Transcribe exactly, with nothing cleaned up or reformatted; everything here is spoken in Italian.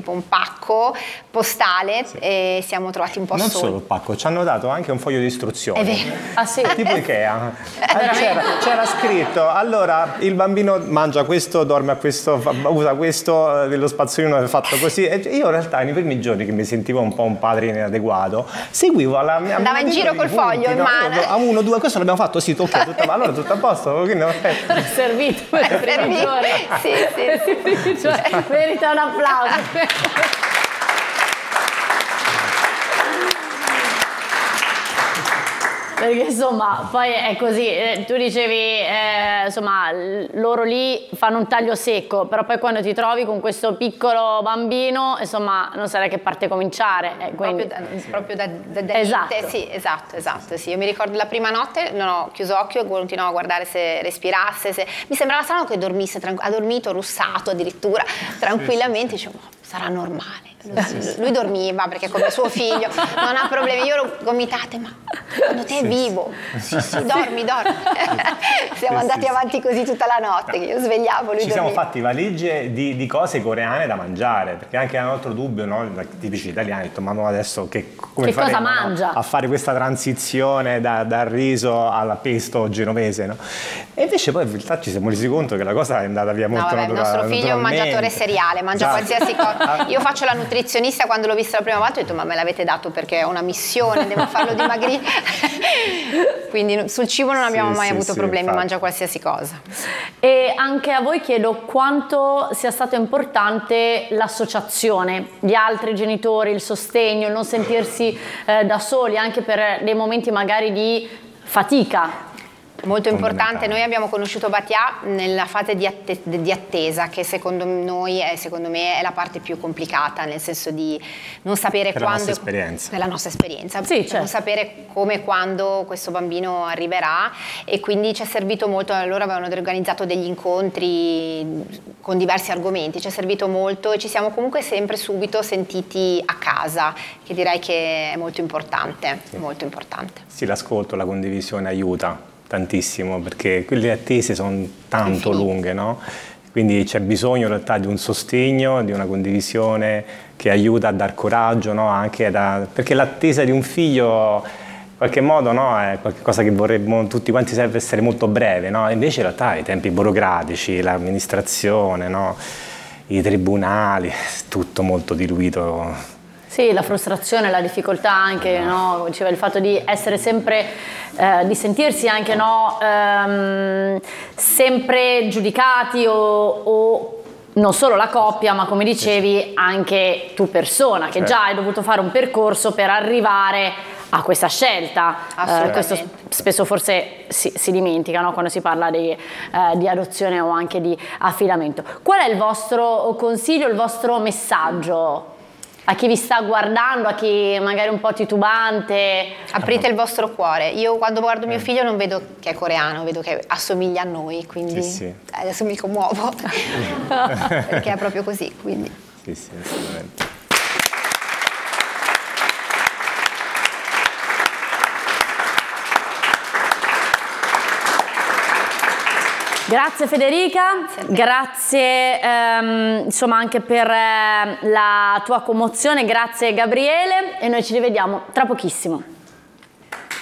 tipo un pacco postale, sì. E siamo trovati un po' non soli. Non solo il pacco, ci hanno dato anche un foglio di istruzioni. È vero. Ah sì? Tipo Ikea. C'era, c'era scritto, allora il bambino mangia questo, dorme a questo, usa questo, dello spazzolino è fatto così. E io in realtà nei primi giorni che mi sentivo un po' un padre inadeguato, seguivo la mia... Andava in giro col punti, foglio in no? mano. A uno, due, questo l'abbiamo fatto, sì, ok, tutto, allora tutto a posto. Quindi, è servito per i primi giorni. Sì, sì, sì. Cioè, merita un applauso. Perché insomma poi è così, eh, tu dicevi eh, insomma loro lì fanno un taglio secco, però poi quando ti trovi con questo piccolo bambino insomma non sai da che parte cominciare, eh, quindi... proprio da, proprio da, da, da esatto. niente, sì, esatto, esatto, sì. Io mi ricordo la prima notte non ho chiuso occhio e continuavo a guardare se respirasse, se... mi sembrava strano che dormisse, ha dormito russato addirittura tranquillamente, dicevo sarà normale. Lui dormiva perché come suo figlio non ha problemi, io ero gomitate, ma secondo te è vivo? Sì, sì, dormi, dormi. Siamo sì, andati sì, avanti così tutta la notte, che io svegliavo, lui ci dormiva. siamo fatti valigie di, di cose coreane da mangiare, perché anche un altro dubbio, no? Tipici italiani, ho detto ma adesso che, come che faremo, cosa mangia? No? A fare questa transizione da, dal riso alla pesto genovese, no? E invece poi in realtà ci siamo resi conto che la cosa è andata via molto no, vabbè, naturale. Il nostro figlio è un mangiatore seriale, mangia esatto. qualsiasi cosa. Io faccio la nutrizionista, quando l'ho vista la prima volta ho detto ma me l'avete dato perché ho una missione, devo farlo dimagrire. Quindi sul cibo non abbiamo sì, mai sì, avuto sì, problemi, infatti. mangia qualsiasi cosa. E anche a voi chiedo quanto sia stato importante l'associazione, gli altri genitori, il sostegno, il non sentirsi eh, da soli anche per dei momenti magari di fatica. Molto importante, noi abbiamo conosciuto Batia nella fase di, atte di attesa, che secondo noi è, secondo me è la parte più complicata, nel senso di non sapere per quando... La nostra esperienza. Per la nostra esperienza. Sì, certo. Non sapere come e quando questo bambino arriverà, e quindi ci è servito molto, loro avevano organizzato degli incontri con diversi argomenti, ci è servito molto e ci siamo comunque sempre subito sentiti a casa, che direi che è molto importante, sì. molto importante. Sì, l'ascolto, la condivisione aiuta tantissimo, perché quelle attese sono tanto Infinite. lunghe, no? Quindi c'è bisogno in realtà di un sostegno, di una condivisione che aiuta a dar coraggio, no? Anche da, perché l'attesa di un figlio in qualche modo, no? È qualcosa che vorremmo tutti quanti serve essere molto breve, no? Invece in realtà i tempi burocratici, l'amministrazione, no? I tribunali, tutto molto diluito. Sì, la frustrazione, la difficoltà anche, no? Cioè, il fatto di essere sempre, eh, di sentirsi anche no, ehm, sempre giudicati o, o non solo la coppia, ma come dicevi anche tu persona, che certo. già hai dovuto fare un percorso per arrivare a questa scelta. Eh, questo spesso forse si, si dimentica, no? Quando si parla di, eh, di adozione o anche di affidamento. Qual è il vostro consiglio, il vostro messaggio? A chi vi sta guardando, a chi magari è un po' titubante? Aprite il vostro cuore. Io quando guardo mio figlio non vedo che è coreano, vedo che assomiglia a noi, quindi sì, sì. Adesso mi commuovo perché è proprio così, quindi. Sì, sì, assolutamente. Grazie Federica, grazie ehm, insomma anche per eh, la tua commozione, grazie Gabriele, e noi ci rivediamo tra pochissimo.